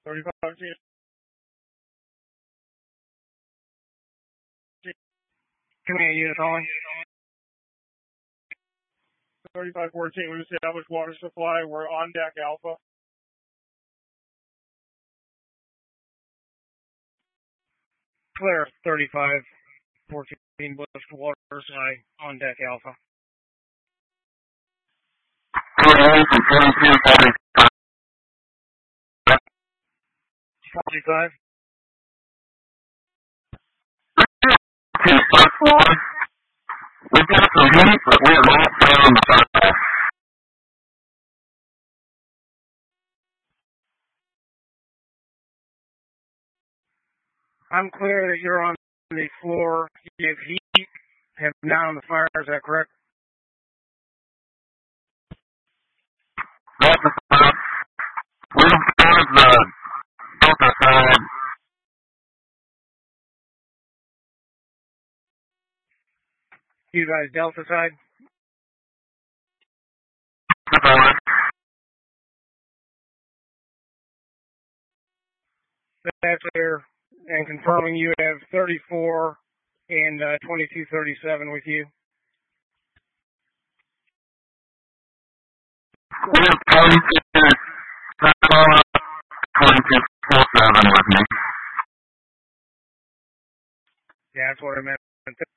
3514. Command unit calling. 3514, we've established water supply. We're on deck Alpha. Clear, 3514, Bush water supply on deck Alpha. 45. We've got some heat, but we're not found the fire. I'm clear that you're on the floor. You have heat, have not on the fire. Is that correct? That's the spot. We've got the Delta side. You guys Delta side? That's clear. And confirming you have 34 and 2237 with you. We have 2247 with me. Yeah, that's what I meant.